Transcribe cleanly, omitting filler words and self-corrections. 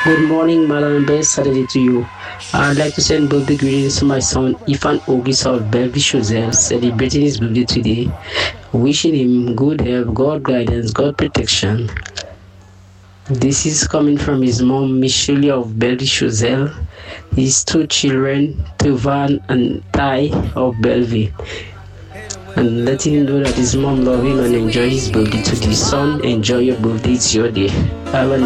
Good morning, madam, and best Saturday to you. I'd like to send birthday greetings to my son, Ifan Ogis of Bellevue Chozel, celebrating his birthday today. Wishing him good health, God guidance, God protection. This is coming from his mom, Michelle of Bellevue Chozel, his two children, Tuvan and Tai of Bellevue. And letting him know that his mom love him and enjoy his birthday today. Son, enjoy your birthday, it's your day. Have a